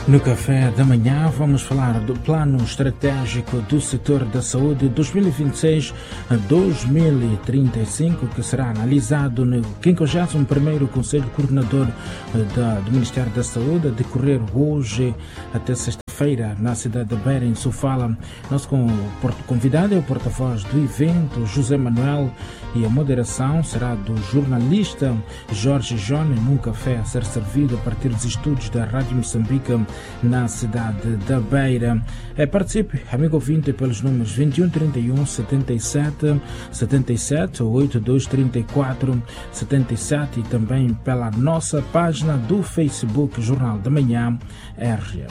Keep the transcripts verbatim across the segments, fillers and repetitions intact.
No café da manhã vamos falar do plano estratégico do setor da saúde dois mil e vinte e seis a dois mil e trinta e cinco, que será analisado no quinquagésimo primeiro Conselho Coordenador da, do Ministério da Saúde, a decorrer hoje até sexta-feira na cidade de Beira, em Sofala. Nosso convidado é o porta-voz do evento, José Manuel, e a moderação será do jornalista Jorge Jone, num café a ser servido a partir dos estúdios da Rádio Moçambique na cidade da Beira. É, participe, amigo ouvinte, pelos números vinte e um, trinta e um, setenta e sete, setenta e sete ou oitenta e dois, trinta e quatro, setenta e sete e também pela nossa página do Facebook Jornal da Manhã R.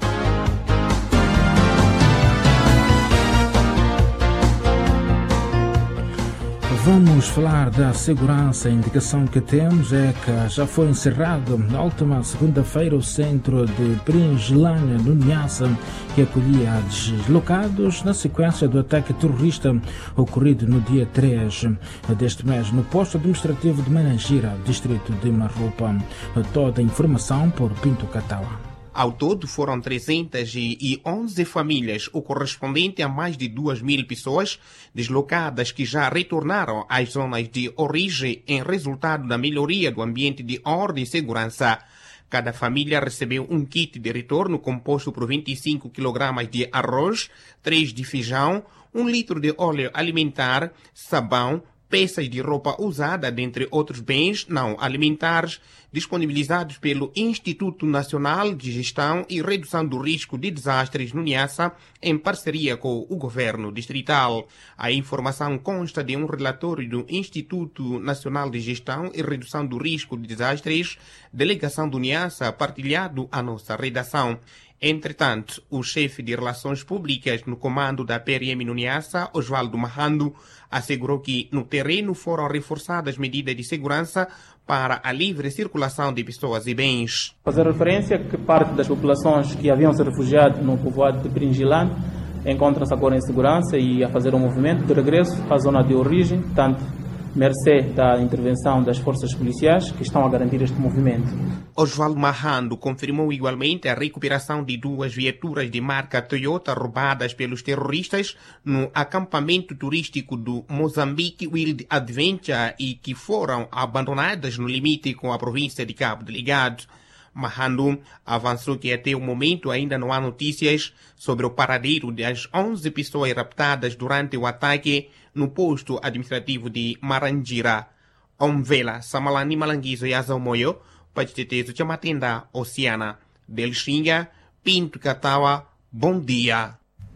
Vamos falar da segurança. A indicação que temos é que já foi encerrado na última segunda-feira o centro de Pringilânia, no Niassa, que acolhia deslocados na sequência do ataque terrorista ocorrido no dia três deste mês no posto administrativo de Manangira, distrito de Marrupa. Toda a informação por Pinto Catawa. Ao todo, foram trezentas e onze famílias, o correspondente a mais de duas mil pessoas deslocadas que já retornaram às zonas de origem em resultado da melhoria do ambiente de ordem e segurança. Cada família recebeu um kit de retorno composto por vinte e cinco quilogramas de arroz, três de feijão, um litro de óleo alimentar, sabão, peças de roupa usada, dentre outros bens não alimentares, disponibilizados pelo Instituto Nacional de Gestão e Redução do Risco de Desastres no Niassa, em parceria com o governo distrital. A informação consta de um relatório do Instituto Nacional de Gestão e Redução do Risco de Desastres, delegação do Niassa, partilhado à nossa redação. Entretanto, o chefe de Relações Públicas no comando da P R M no Niassa, Osvaldo Mahando, assegurou que no terreno foram reforçadas medidas de segurança para a livre circulação de pessoas e bens. Fazer referência que parte das populações que haviam se refugiado no povoado de Pringilânia encontram-se agora em segurança e a fazer um movimento de regresso à zona de origem, tanto mercê da intervenção das forças policiais que estão a garantir este movimento. Osvaldo Mahando confirmou igualmente a recuperação de duas viaturas de marca Toyota roubadas pelos terroristas no acampamento turístico do Mozambique Wild Adventure e que foram abandonadas no limite com a província de Cabo Delgado. Mahando avançou que até o momento ainda não há notícias sobre o paradeiro das onze pessoas raptadas durante o ataque no posto administrativo de Marangira. Omvela, Samalani Malanguizo e Azamoyo, Pachitetezo Chamatenda, Oceana, Delxinga, Pinto Catawa, bom dia.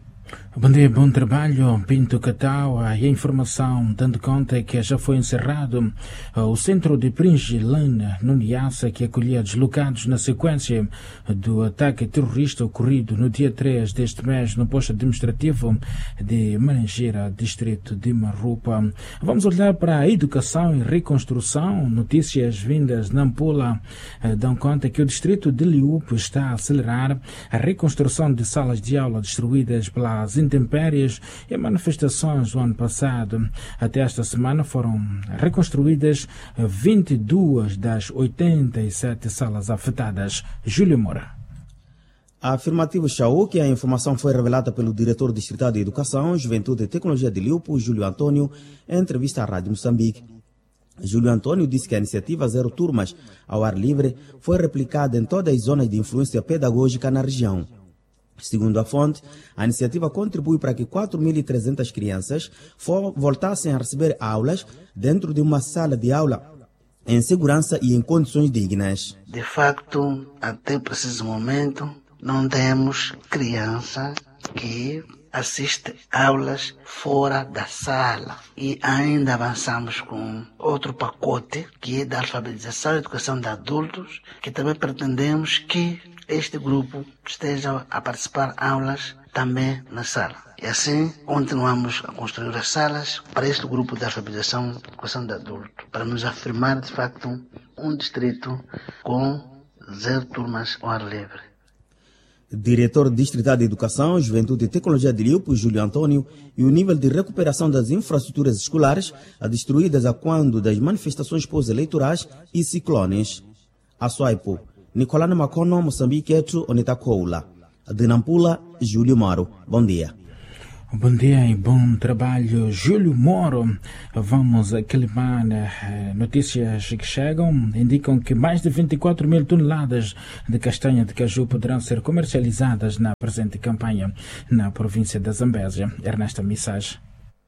Bom dia, bom trabalho, Pinto Catawa. E a informação dando conta que já foi encerrado o centro de Pringilânia, no Niassa, que acolhia deslocados na sequência do ataque terrorista ocorrido no dia três deste mês no posto administrativo de Manangira, distrito de Marrupa. Vamos olhar para a educação e reconstrução. Notícias vindas na Nampula dão conta que o distrito de Liupo está a acelerar a reconstrução de salas de aula destruídas pela as intempéries e manifestações do ano passado. Até esta semana foram reconstruídas vinte e duas das oitenta e sete salas afetadas. Júlio Moura. A afirmativo Chau, que a informação foi revelada pelo diretor distrital de Educação, Juventude e Tecnologia de Liupo, Júlio Antônio, em entrevista à Rádio Moçambique. Júlio Antônio disse que a iniciativa Zero Turmas ao Ar Livre foi replicada em todas as zonas de influência pedagógica na região. Segundo a fonte, a iniciativa contribui para que quatro mil e trezentas crianças for, voltassem a receber aulas dentro de uma sala de aula em segurança e em condições dignas. De facto, até o preciso momento, não temos criança que assiste aulas fora da sala. E ainda avançamos com outro pacote, que é da alfabetização e educação de adultos, que também pretendemos que este grupo esteja a participar aulas também na sala. E assim continuamos a construir as salas para este grupo de alfabetização e educação de adulto, para nos afirmar de facto um distrito com zero turmas ao ar livre. Diretor distrital de Educação, Juventude e Tecnologia de Liupo, Júlio Antônio, e o nível de recuperação das infraestruturas escolares destruídas a quando das manifestações pós-eleitorais e ciclones. A Suaipo, Nicolano Macono, Moçambique, etu Onitacoula. De Nampula, Júlio Moro. Bom dia. Bom dia e bom trabalho, Júlio Moro. Vamos a Quilimar. Notícias que chegam indicam que mais de vinte e quatro mil toneladas de castanha de caju poderão ser comercializadas na presente campanha na província da Zambésia. Ernesta Missage.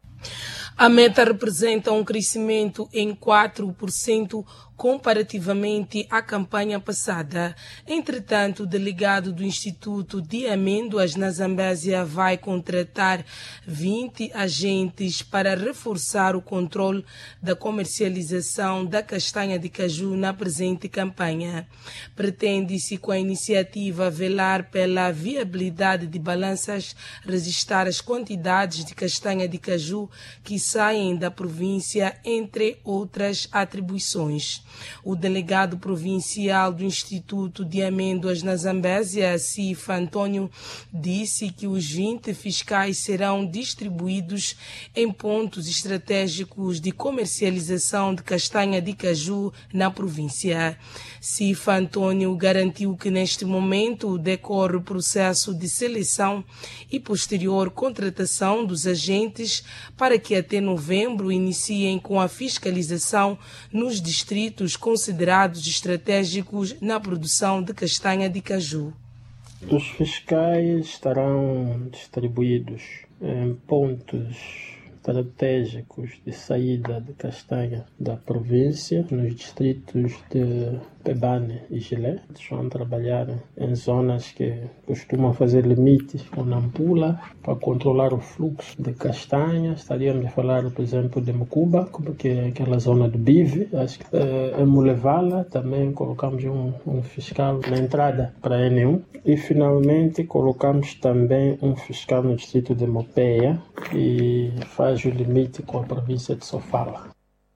A meta representa um crescimento em quatro por cento comparativamente à campanha passada. Entretanto, o delegado do Instituto de Amêndoas na Zambésia vai contratar vinte agentes para reforçar o controle da comercialização da castanha de caju na presente campanha. Pretende-se, com a iniciativa, velar pela viabilidade de balanças, registrar as quantidades de castanha de caju que saem da província, entre outras atribuições. O delegado provincial do Instituto de Amêndoas na Zambésia, Cifa Antônio, disse que os vinte fiscais serão distribuídos em pontos estratégicos de comercialização de castanha de caju na província. Cifa Antônio garantiu que neste momento decorre o processo de seleção e posterior contratação dos agentes para que até novembro iniciem com a fiscalização nos distritos considerados estratégicos na produção de castanha de caju. Os fiscais estarão distribuídos em pontos estratégicos de saída de castanha da província, nos distritos de Pebane e Gilé. Eles vão trabalhar em zonas que costumam fazer limites com Nampula para controlar o fluxo de castanha. Estaríamos a falar, por exemplo, de Mucuba, que é aquela zona do Bive. Acho que é, em Mulevala também colocamos um, um fiscal na entrada para N um. E finalmente colocamos também um fiscal no distrito de Mopeia, que faz o limite com a província de Sofala.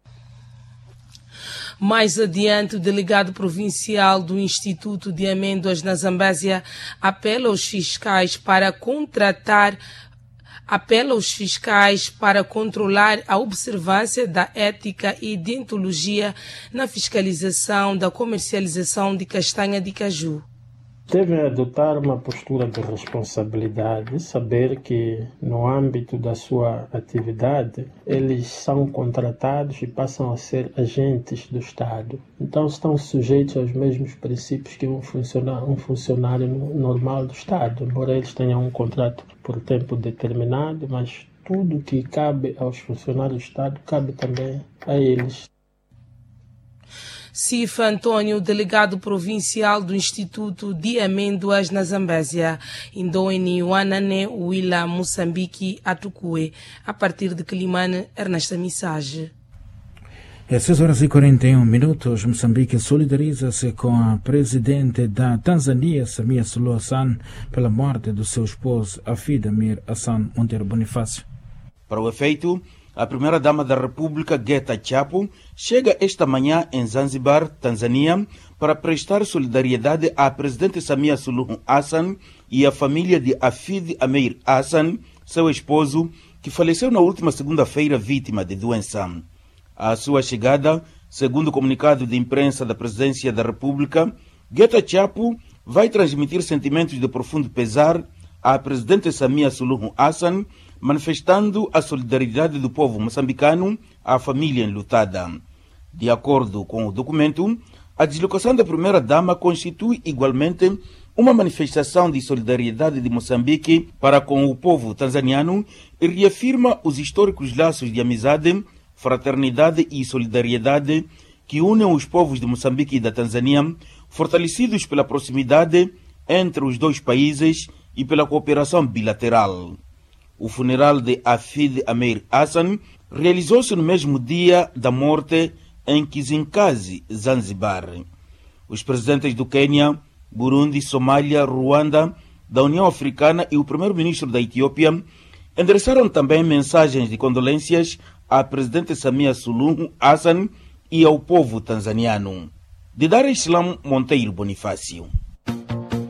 Mais adiante, o delegado provincial do Instituto de Amêndoas na Zambésia apela aos fiscais para contratar apela aos fiscais para controlar a observância da ética e deontologia na fiscalização da comercialização de castanha de caju. Devem adotar uma postura de responsabilidade, saber que no âmbito da sua atividade eles são contratados e passam a ser agentes do Estado. Então estão sujeitos aos mesmos princípios que um funcionário, um funcionário normal do Estado, embora eles tenham um contrato por tempo determinado, mas tudo que cabe aos funcionários do Estado cabe também a eles. Cifa Antônio, delegado provincial do Instituto de Amêndoas na Zambésia, Indoene Wanane Wila Moçambique Atukue, a partir de Quilimane, Ernesta Missage. É seis horas e quarenta e um minutos. Moçambique solidariza-se com a presidente da Tanzânia, Samia Suluhu Hassan, pela morte do seu esposo, Hafidh Amir Hassan Monteiro Bonifácio. Para o efeito, a primeira-dama da República, Geta Chapo, chega esta manhã em Zanzibar, Tanzânia, para prestar solidariedade à presidente Samia Suluhu Hassan e à família de Hafidh Amir Hassan, seu esposo, que faleceu na última segunda-feira vítima de doença. À sua chegada, segundo o comunicado de imprensa da Presidência da República, Geta Chapo vai transmitir sentimentos de profundo pesar à presidente Samia Suluhu Hassan, manifestando a solidariedade do povo moçambicano à família enlutada. De acordo com o documento, a deslocação da primeira-dama constitui igualmente uma manifestação de solidariedade de Moçambique para com o povo tanzaniano e reafirma os históricos laços de amizade, fraternidade e solidariedade que unem os povos de Moçambique e da Tanzânia, fortalecidos pela proximidade entre os dois países e pela cooperação bilateral. O funeral de Hafidh Amir Hassan realizou-se no mesmo dia da morte em Kizimkazi, Zanzibar. Os presidentes do Quênia, Burundi, Somália, Ruanda, da União Africana e o primeiro-ministro da Etiópia endereçaram também mensagens de condolências à presidente Samia Suluhu Hassan e ao povo tanzaniano. De Dar es Salaam, Monteiro Bonifácio.